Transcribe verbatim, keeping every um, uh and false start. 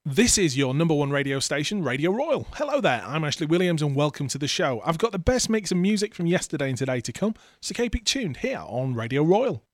This is your number one radio station, Radio Royal. Hello there, I'm Ashley Williams and welcome to the show. I've got the best mix of music from yesterday and today to come, so keep it tuned here on Radio Royal.